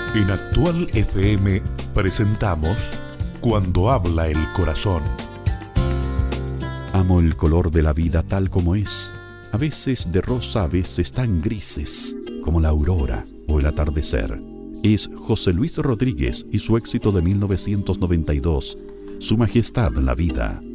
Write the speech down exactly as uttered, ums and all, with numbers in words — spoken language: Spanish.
En Actual F M presentamos Cuando habla el corazón. Amo el color de la vida tal como es, a veces de rosa, a veces tan grises, como la aurora o el atardecer. Es José Luis Rodríguez y su éxito de mil novecientos noventa y dos, Su Majestad la Vida.